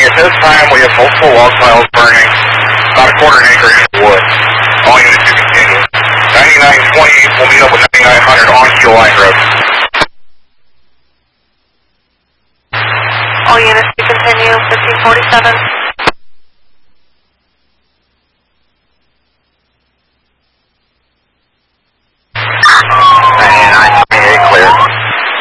At this time, we have multiple log piles burning, about a quarter acre in the woods. All units to continue. 9928 will meet up with 9900 on Keel Line Road. All units to continue, 1547.